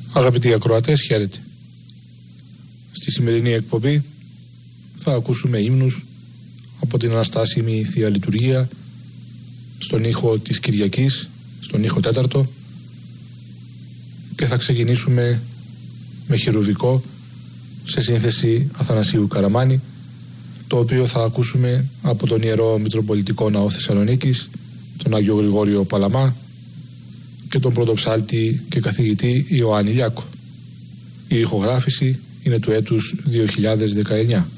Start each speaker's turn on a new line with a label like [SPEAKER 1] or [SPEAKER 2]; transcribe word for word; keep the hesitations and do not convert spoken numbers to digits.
[SPEAKER 1] Αγαπητοί ακροατές, χαίρετε. Στη σημερινή εκπομπή θα ακούσουμε ύμνους από την Αναστάσιμη Θεία Λειτουργία στον ήχο της Κυριακής, στον ήχο τέταρτο, και θα ξεκινήσουμε με χειρουβικό σε σύνθεση Αθανασίου Καραμάνη, το οποίο θα ακούσουμε από τον Ιερό Μητροπολιτικό Ναό Θεσσαλονίκης, τον Άγιο Γρηγόριο Παλαμά και τον πρωτοψάλτη και καθηγητή Ιωάννη Λιάκο. Η ηχογράφηση είναι του έτους δύο χιλιάδες δεκαεννιά.